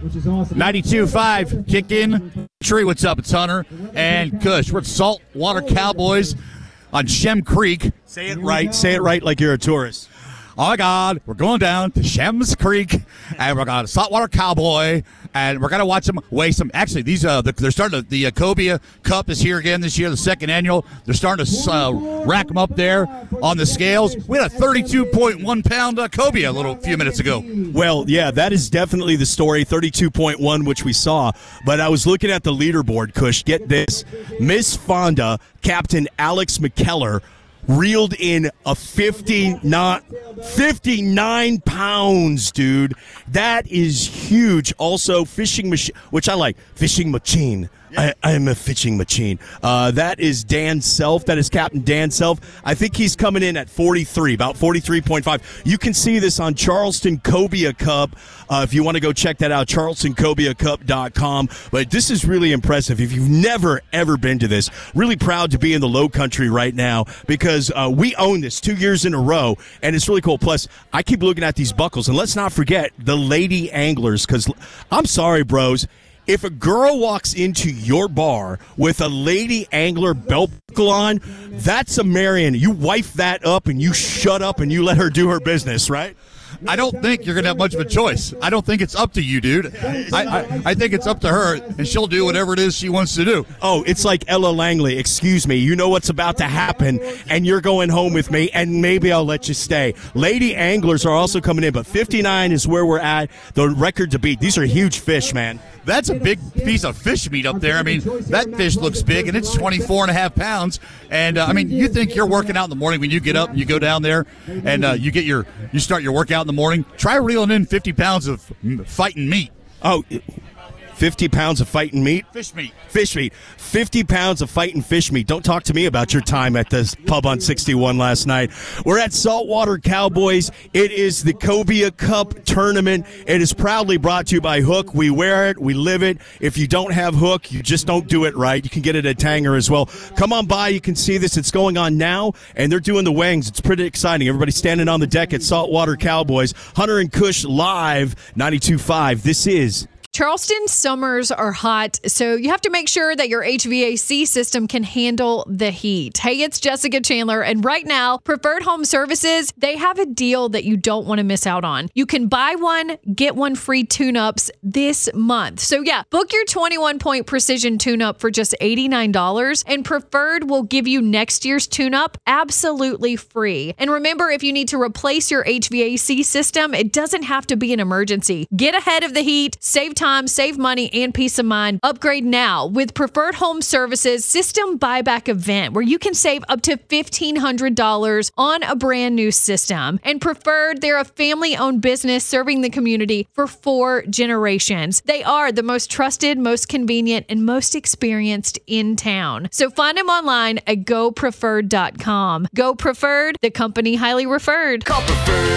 92.5 kick in. Tree, what's up? It's Hunter and Kush. We're at Saltwater Cowboys on Shem Creek. Say it right. Say it right like you're a tourist. Oh my God, we're going down to Shems Creek, and we're going to Saltwater Cowboy, and we're going to watch them weigh some. Actually, they're starting to, the Cobia Cup is here again this year, the second annual. They're starting to rack them up there on the scales. We had a 32.1 pound Cobia a few minutes ago. Well, yeah, that is definitely the story, 32.1, which we saw. But I was looking at the leaderboard, Kush. Get this. Miss Fonda, Captain Alex McKellar, reeled in a 59 pounds, dude. That is huge. Also, fishing machine, which I like. Fishing machine. I am a fishing machine. That is Dan Self. That is Captain Dan Self. I think he's coming in at 43, about 43.5. You can see this on Charleston Cobia Cup. If you want to go check that out, charlestoncobiacup.com. But this is really impressive. If you've never, ever been to this, really proud to be in the Low Country right now because we own this 2 years in a row, and it's really cool. Plus, I keep looking at these buckles, and let's not forget the lady anglers because I'm sorry, bros. If a girl walks into your bar with a lady angler belt buckle on, that's a Marion. You wife that up and you shut up and you let her do her business, right? I don't think you're going to have much of a choice. I don't think it's up to you, dude. I think it's up to her, and she'll do whatever it is she wants to do. Oh, it's like Ella Langley. Excuse me. You know what's about to happen, and you're going home with me, and maybe I'll let you stay. Lady anglers are also coming in, but 59 is where we're at. The record to beat. These are huge fish, man. That's a big piece of fish meat up there. I mean, that fish looks big, and it's 24.5 pounds. And, I mean, you think you're working out in the morning when you get up and you go down there and you start your workout in the morning. Try reeling in 50 pounds of fighting meat. Oh, 50 pounds of fighting meat? Fish meat. Fish meat. 50 pounds of fighting fish meat. Don't talk to me about your time at this pub on 61 last night. We're at Saltwater Cowboys. It is the Cobia Cup tournament. It is proudly brought to you by Hook. We wear it. We live it. If you don't have Hook, you just don't do it right. You can get it at Tanger as well. Come on by. You can see this. It's going on now, and they're doing the weighings. It's pretty exciting. Everybody standing on the deck at Saltwater Cowboys. Hunter and Kush live, 92.5. This is Charleston summers are hot, so you have to make sure that your HVAC system can handle the heat. Hey, it's Jessica Chandler, and right now, Preferred Home Services, they have a deal that you don't want to miss out on. You can buy one, get one free tune-ups this month. So yeah, book your 21-point precision tune-up for just $89, and Preferred will give you next year's tune-up absolutely free. And remember, if you need to replace your HVAC system, it doesn't have to be an emergency. Get ahead of the heat, save time, save money, and peace of mind. Upgrade now with Preferred Home Services system buyback event where you can save up to $1,500 on a brand new system. And Preferred, they're a family-owned business serving the community for 4 generations. They are the most trusted, most convenient, and most experienced in town. So find them online at gopreferred.com. Go Preferred, the company highly referred.